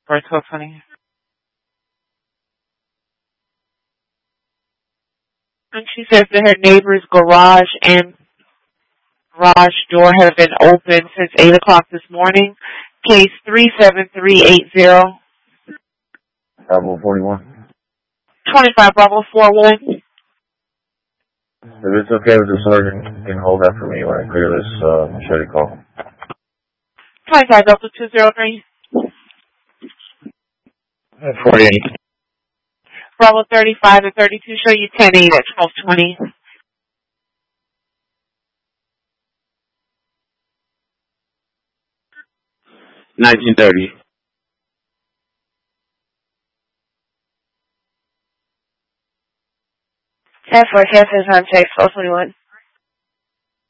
for 1220. And she says that her neighbor's garage and garage door have been open since 8 o'clock this morning. Case 37380. Bravo 41. 25 Bravo 41. If it's okay with the sergeant, you can hold that for me when I clear this machete call. 25 Delta 203. 48. Bravo 35 and 32 show you 10-8 at 1220. $19.30. 10-4 cancels on check 1221.